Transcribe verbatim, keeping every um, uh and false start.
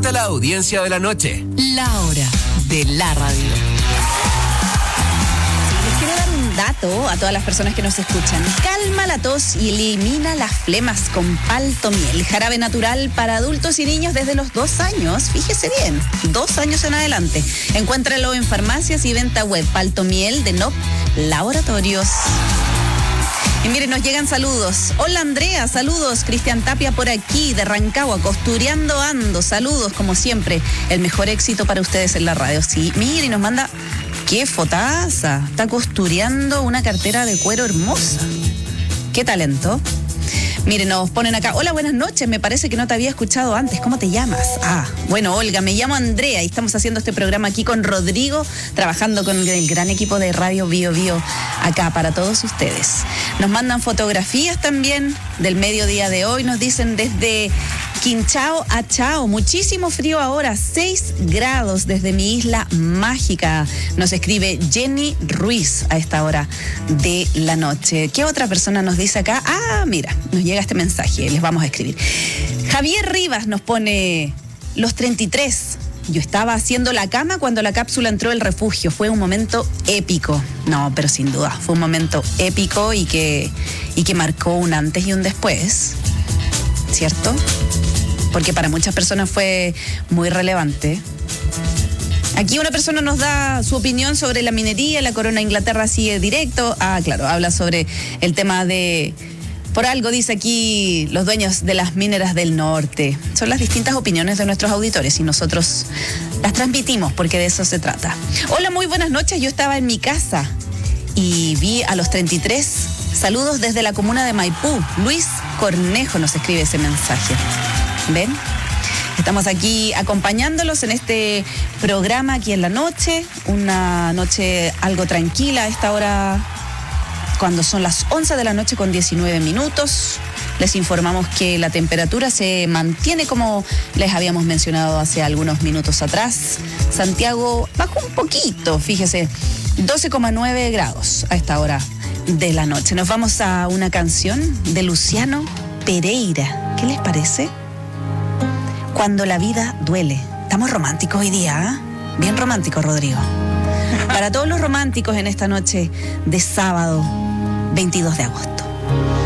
Súmate a la audiencia de la noche. La hora de la radio. Les quiero dar un dato a todas las personas que nos escuchan. Calma la tos y elimina las flemas con Paltomiel, jarabe natural para adultos y niños desde los dos años. Fíjese bien, dos años en adelante. Encuéntralo en farmacias y venta web. Paltomiel de N O P Laboratorios. Y miren, nos llegan saludos. Hola Andrea, saludos. Cristian Tapia por aquí, de Rancagua, costureando ando. Saludos, como siempre. El mejor éxito para ustedes en la radio. Sí, miren, nos manda... ¡Qué fotaza! Está costureando una cartera de cuero hermosa. ¡Qué talento! Miren, nos ponen acá. Hola, buenas noches. Me parece que no te había escuchado antes. ¿Cómo te llamas? Ah, bueno, Olga, me llamo Andrea y estamos haciendo este programa aquí con Rodrigo, trabajando con el gran equipo de Radio Bio Bio acá para todos ustedes. Nos mandan fotografías también del mediodía de hoy. Nos dicen desde Quinchao a Chao. Muchísimo frío ahora, seis grados desde mi isla mágica. Nos escribe Jenny Ruiz a esta hora de la noche. ¿Qué otra persona nos dice acá? Ah, mira, nos llega este mensaje, les vamos a escribir. Javier Rivas nos pone los treinta y tres. Yo estaba haciendo la cama cuando la cápsula entró al refugio. Fue un momento épico. No, pero sin duda, fue un momento épico y que, y que marcó un antes y un después. ¿Cierto? Porque para muchas personas fue muy relevante. Aquí una persona nos da su opinión sobre la minería, la corona de Inglaterra sigue directo. Ah, claro, habla sobre el tema de... Por algo dice aquí los dueños de las mineras del norte. Son las distintas opiniones de nuestros auditores y nosotros las transmitimos porque de eso se trata. Hola, muy buenas noches. Yo estaba en mi casa y vi a los treinta y tres. Saludos desde la comuna de Maipú. Luis Cornejo nos escribe ese mensaje. ¿Ven? Estamos aquí acompañándolos en este programa aquí en la noche. Una noche algo tranquila a esta hora, cuando son las once de la noche con diecinueve minutos. Les informamos que la temperatura se mantiene como les habíamos mencionado hace algunos minutos atrás. Santiago bajó un poquito, fíjese, doce coma nueve grados a esta hora de la noche. Nos vamos a una canción de Luciano Pereira. ¿Qué les parece? Cuando la vida duele. Estamos románticos hoy día, ¿eh? Bien románticos, Rodrigo. Para todos los románticos en esta noche de sábado veintidós de agosto.